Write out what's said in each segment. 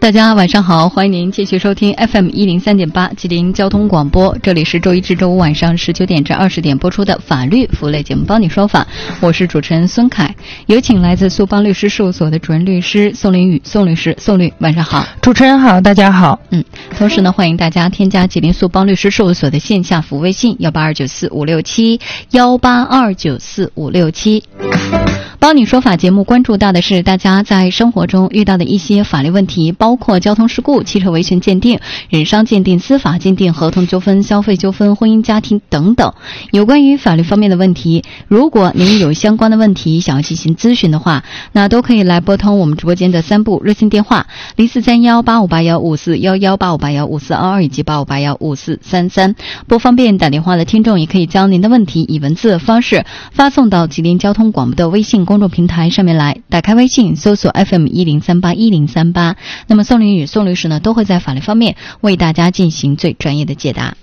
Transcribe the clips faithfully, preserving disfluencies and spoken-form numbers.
大家晚上好，欢迎您继续收听 F M 一零三点八吉林交通广播，这里是周一至周五晚上十九点至二十点播出的法律服务类节目，帮你说法，我是主持人孙凯，有请来自苏邦律师事务所的主任律师宋林宇宋律师。宋律晚上好。 主持人好，大家好。 嗯，同时呢，欢迎大家添加吉林苏邦律师事务所的线下服务微信幺八二九四五六七幺八二九四五六七。帮你说法节目关注到的是大家在生活中遇到的一些法律问题，包括交通事故、汽车维权鉴定、人伤鉴定、司法鉴定、合同纠纷、消费纠纷、婚姻家庭等等有关于法律方面的问题。如果您有相关的问题想要进行咨询的话，那都可以来拨通我们直播间的三部热线电话零四三幺八五八幺五四幺幺八五八幺五四二二以及八五八幺五四三三。不方便打电话的听众也可以将您的问题以文字的方式发送到吉林交通广播的微信公众平台上面来，打开微信搜索 F M 一零三八一零三八，那么宋林宇宋律师呢都会在法律方面为大家进行最专业的解答。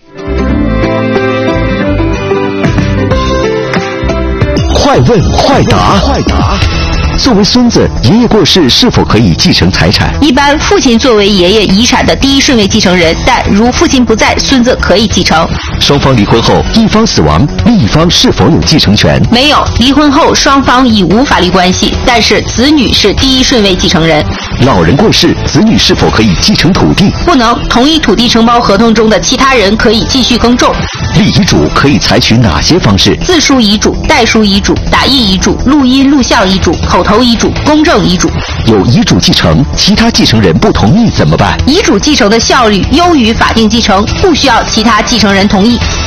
快问快答，快答。作为孙子，爷爷过世是否可以继承财产？ 一般父亲作为爷爷遗产的第一顺位继承人，但如父亲不在，孙子可以继承。 双方离婚后，一方死亡，另一方是否有继承权？ 没有，离婚后双方已无法律关系，但是子女是第一顺位继承人。 老人过世，子女是否可以继承土地？ 不能，同一土地承包合同中的其他人可以继续耕种。 立遗嘱可以采取哪些方式？ 自书遗嘱、代书遗嘱、打印遗嘱、录音录像遗嘱、口头遗嘱、公证遗嘱。 有遗嘱继承，其他继承人不同意怎么办？ 遗嘱继承的效率优于法定继承，不需要其他继承人同意。